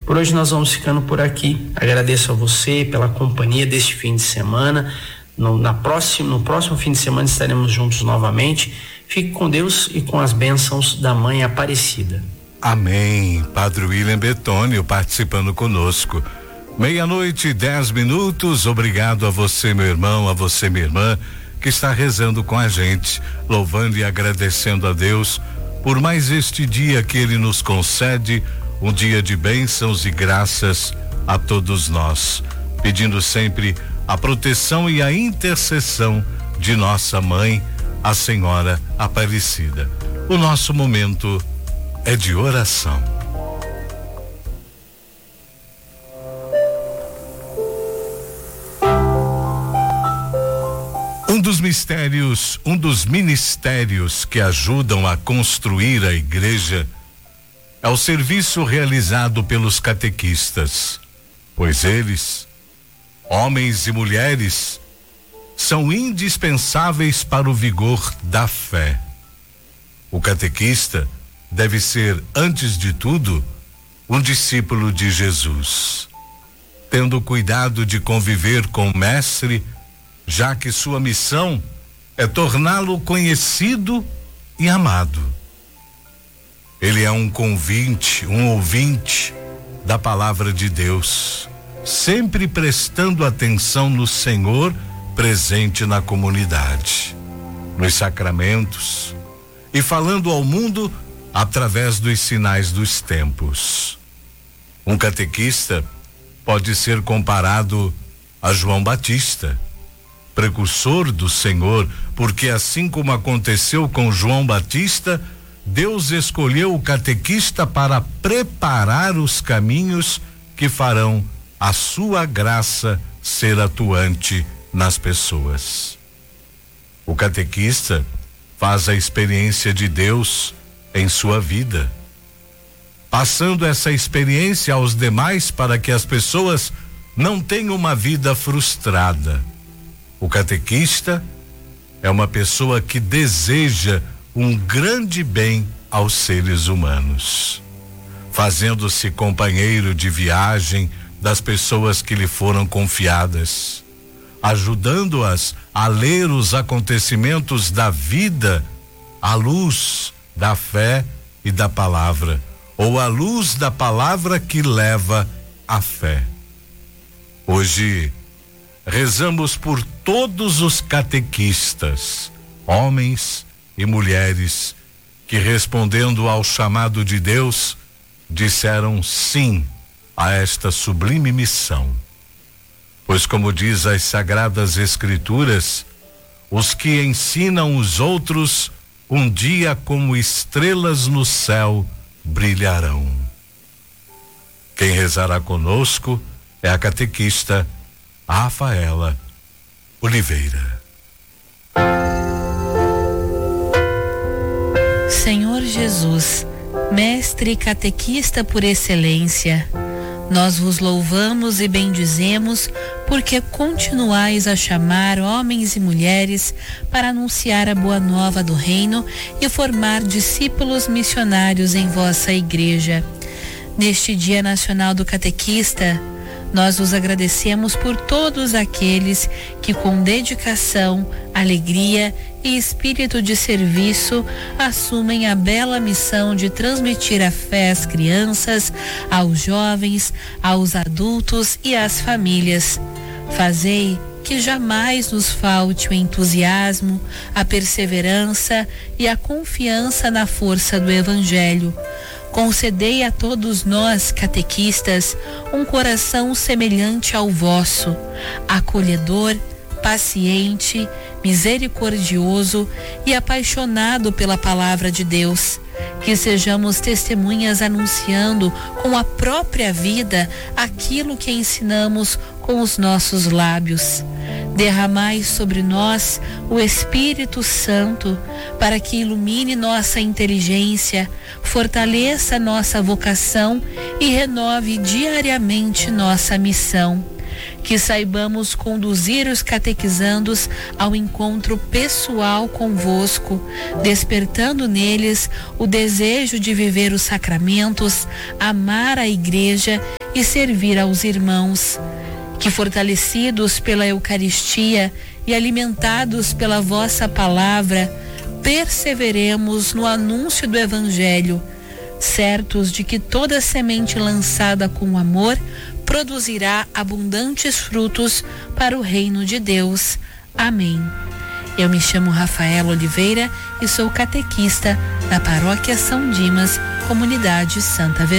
Por hoje nós vamos ficando por aqui. Agradeço a você pela companhia deste fim de semana. No próximo fim de semana estaremos juntos novamente. Fique com Deus e com as bênçãos da Mãe Aparecida. Amém. Padre William Betônio participando conosco. 12:10. Obrigado a você, meu irmão, a você, minha irmã, que está rezando com a gente, louvando e agradecendo a Deus por mais este dia que Ele nos concede, um dia de bênçãos e graças a todos nós, pedindo sempre a proteção e a intercessão de nossa mãe, a Senhora Aparecida. O nosso momento é de oração. Um dos ministérios que ajudam a construir a igreja é o serviço realizado pelos catequistas, pois eles, homens e mulheres, são indispensáveis para o vigor da fé. O catequista deve ser, antes de tudo, um discípulo de Jesus, tendo cuidado de conviver com o mestre, já que sua missão é torná-lo conhecido e amado. Ele é um ouvinte da palavra de Deus, sempre prestando atenção no Senhor presente na comunidade, nos sacramentos e falando ao mundo através dos sinais dos tempos. Um catequista pode ser comparado a João Batista, precursor do Senhor, porque assim como aconteceu com João Batista, Deus escolheu o catequista para preparar os caminhos que farão a sua graça ser atuante nas pessoas. O catequista faz a experiência de Deus em sua vida, passando essa experiência aos demais para que as pessoas não tenham uma vida frustrada. O catequista é uma pessoa que deseja um grande bem aos seres humanos, fazendo-se companheiro de viagem das pessoas que lhe foram confiadas, ajudando-as a ler os acontecimentos da vida à luz da fé e da palavra, ou à luz da palavra que leva à fé. Hoje rezamos por todos os catequistas, homens e mulheres, que respondendo ao chamado de Deus, disseram sim a esta sublime missão. Pois como diz as Sagradas Escrituras, os que ensinam os outros, um dia como estrelas no céu brilharão. Quem rezará conosco é a catequista Rafaela Oliveira. Senhor Jesus, mestre e catequista por excelência, nós vos louvamos e bendizemos porque continuais a chamar homens e mulheres para anunciar a boa nova do reino e formar discípulos missionários em vossa igreja. Neste Dia Nacional do Catequista, nós os agradecemos por todos aqueles que com dedicação, alegria e espírito de serviço assumem a bela missão de transmitir a fé às crianças, aos jovens, aos adultos e às famílias. Fazei que jamais nos falte o entusiasmo, a perseverança e a confiança na força do Evangelho. Concedei a todos nós, catequistas, um coração semelhante ao vosso, acolhedor, paciente, misericordioso e apaixonado pela palavra de Deus. Que sejamos testemunhas anunciando com a própria vida aquilo que ensinamos com os nossos lábios. Derramai sobre nós o Espírito Santo para que ilumine nossa inteligência, fortaleça nossa vocação e renove diariamente nossa missão. Que saibamos conduzir os catequizandos ao encontro pessoal convosco, despertando neles o desejo de viver os sacramentos, amar a igreja e servir aos irmãos. Que, fortalecidos pela Eucaristia e alimentados pela vossa palavra, perseveremos no anúncio do Evangelho, certos de que toda semente lançada com amor produzirá abundantes frutos para o reino de Deus. Amém. Eu me chamo Rafaela Oliveira e sou catequista da Paróquia São Dimas, Comunidade Santa Verônica.